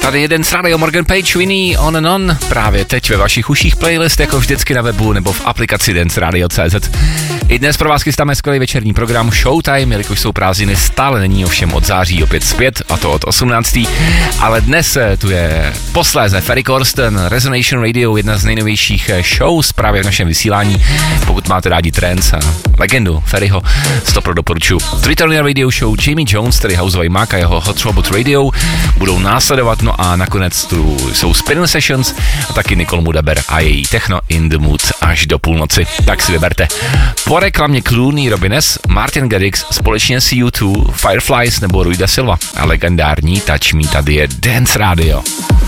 Tady jeden z Radio Morgan Page, Winnie, On and On, právě teď ve vašich uších playlist, jako vždycky na webu nebo v aplikaci Dance Radio.cz. I dnes pro vás chystáme skvělý večerní program Showtime, jelikož jsou prázdniny, stále není, ovšem od září opět zpět, a to od 18. Ale dnes tu je posléze Ferry Corsten, Resonation Radio, jedna z nejnovějších shows právě v našem vysílání. Pokud máte rádi trance a legendu Ferryho, stopro doporučuji. Twitterní radio show Jamie Jones, tedy houseový Mac a jeho Hot Robot Radio, budou následovat, no a nakonec tu jsou Spinal Sessions a taky Nicole Mudaber a její Techno in the Mood až do půlnoci. Tak si vyberte. Po reklamě Clooney, Robines, Martin Garrix společně s U2, Fireflies nebo Rui da Silva a legendární Touch Me, tady je Dance Radio.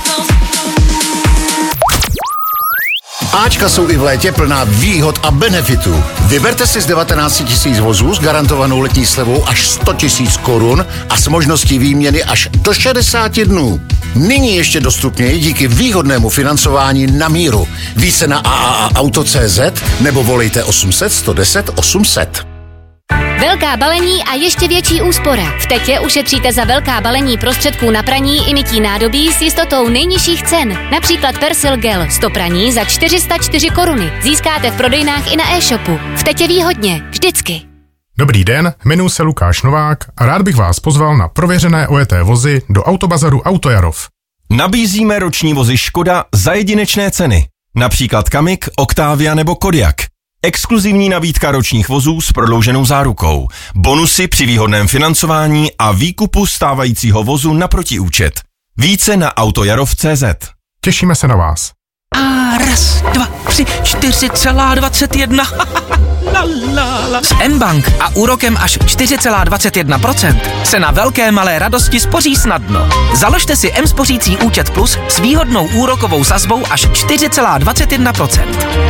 Ačka jsou i v létě plná výhod a benefitů. Vyberte si z 19 000 vozů s garantovanou letní slevou až 100 000 korun a s možností výměny až do 60 dnů. Nyní ještě dostupněji díky výhodnému financování na míru. Více na AAAauto.cz nebo volejte 800 110 800. Velká balení a ještě větší úspora. V Tetě ušetříte za velká balení prostředků na praní i mytí nádobí s jistotou nejnižších cen. Například Persil Gel 100 praní za 404 koruny. Získáte v prodejnách i na e-shopu. V Tetě výhodně. Vždycky. Dobrý den, jmenuji se Lukáš Novák a rád bych vás pozval na prověřené ojeté vozy do Autobazaru Autojarov. Nabízíme roční vozy Škoda za jedinečné ceny. Například Kamiq, Octavia nebo Kodiaq. Exkluzivní nabídka ročních vozů s prodlouženou zárukou, bonusy při výhodném financování a výkupu stávajícího vozu na protiúčet. Více na autojarov.cz. Těšíme se na vás. A raz, dva, tři, 4,21. S mBank a úrokem až 4,21% se na velké malé radosti spoří snadno. Založte si mSpořící účet Plus s výhodnou úrokovou sazbou až 4,21%.